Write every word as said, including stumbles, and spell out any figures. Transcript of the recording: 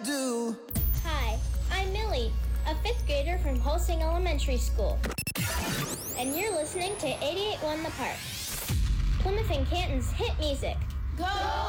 do. Hi, I'm Millie, a fifth grader from Holsing Elementary School. And you're listening to eighty-eight point one The Park, Plymouth and Canton's hit music. Go!